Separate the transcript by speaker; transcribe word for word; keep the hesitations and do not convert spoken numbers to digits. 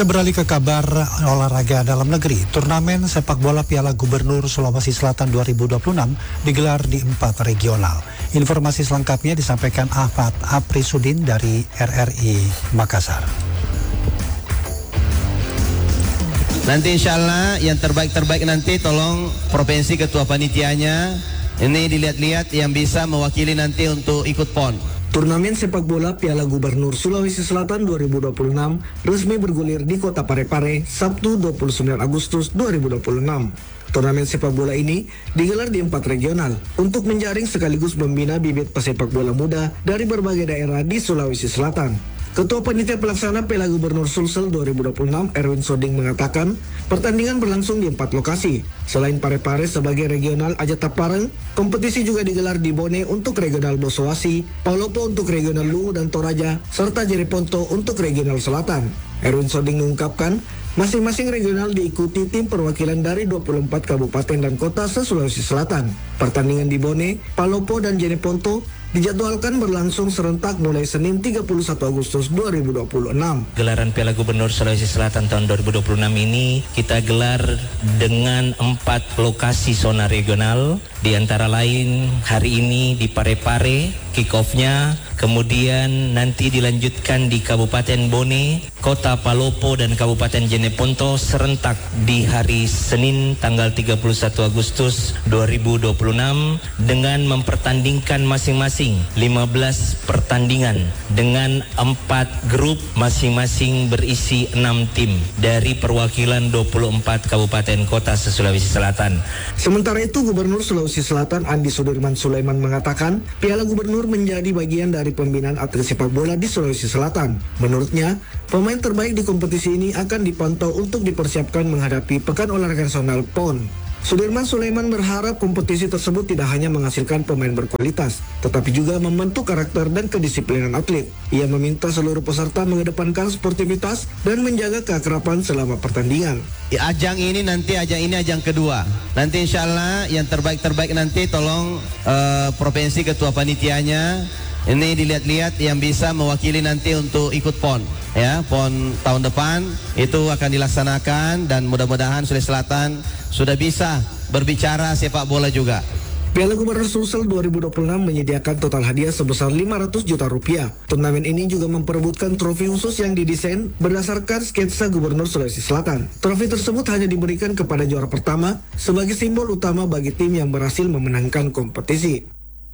Speaker 1: Beralih ke kabar olahraga dalam negeri, turnamen sepak bola Piala Gubernur Sulawesi Selatan dua ribu dua puluh enam digelar di empat regional. Informasi selengkapnya disampaikan Ahmad Aprisudin dari R R I Makassar.
Speaker 2: Nanti insya Allah yang terbaik-terbaik nanti tolong provinsi ketua panitianya ini dilihat-lihat yang bisa mewakili nanti untuk ikut P O N.
Speaker 3: Turnamen sepak bola Piala Gubernur Sulawesi Selatan dua ribu dua puluh enam resmi bergulir di Kota Parepare Sabtu dua puluh sembilan Agustus dua ribu dua puluh enam. Turnamen sepak bola ini digelar di empat regional untuk menjaring sekaligus membina bibit pesepak bola muda dari berbagai daerah di Sulawesi Selatan. Ketua Panitia Pelaksana Piala Gubernur Sulsel dua ribu dua puluh enam Erwin Soding mengatakan pertandingan berlangsung di empat lokasi. Selain Parepare sebagai regional Ajata Pareng, kompetisi juga digelar di Bone untuk regional Bosoasi, Palopo untuk regional Luwu dan Toraja, serta Jeneponto untuk regional Selatan. Erwin Soding mengungkapkan masing-masing regional diikuti tim perwakilan dari dua puluh empat kabupaten dan kota se-Sulawesi Selatan. Pertandingan di Bone, Palopo dan Jeneponto dijadwalkan berlangsung serentak mulai Senin tiga puluh satu Agustus dua ribu dua puluh enam.
Speaker 4: Gelaran Piala Gubernur Sulawesi Selatan tahun dua ribu dua puluh enam ini kita gelar dengan empat lokasi zona regional, di antara lain hari ini di Parepare kick-off-nya, kemudian nanti dilanjutkan di Kabupaten Bone, Kota Palopo dan Kabupaten Jeneponto serentak di hari Senin tanggal tiga puluh satu Agustus dua ribu dua puluh enam dengan mempertandingkan masing-masing lima belas pertandingan dengan empat grup masing-masing berisi enam tim dari perwakilan dua puluh empat kabupaten kota se-Sulawesi Selatan.
Speaker 3: Sementara itu Gubernur Sulawesi Selatan Andi Sudirman Sulaiman mengatakan Piala Gubernur menjadi bagian dari pembinaan atlet sepak bola di Sulawesi Selatan. Menurutnya, pemain terbaik di kompetisi ini akan dipantau untuk dipersiapkan menghadapi Pekan Olahraga Nasional P O N. Sudirman Sulaiman berharap kompetisi tersebut tidak hanya menghasilkan pemain berkualitas, tetapi juga membentuk karakter dan kedisiplinan atlet. Ia meminta seluruh peserta mengedepankan sportivitas dan menjaga keakraban selama pertandingan.
Speaker 2: Ajang ini nanti ajang ini ajang kedua. Nanti insya Allah yang terbaik-terbaik nanti tolong uh, provinsi ketua panitianya ini dilihat-lihat yang bisa mewakili nanti untuk ikut P O N. Ya, P O N tahun depan itu akan dilaksanakan dan mudah-mudahan Sulawesi Selatan sudah bisa berbicara sepak bola juga.
Speaker 3: Piala Gubernur Sulsel dua ribu dua puluh enam menyediakan total hadiah sebesar lima ratus juta rupiah. Turnamen ini juga memperebutkan trofi khusus yang didesain berdasarkan sketsa Gubernur Sulawesi Selatan. Trofi tersebut hanya diberikan kepada juara pertama sebagai simbol utama bagi tim yang berhasil memenangkan kompetisi.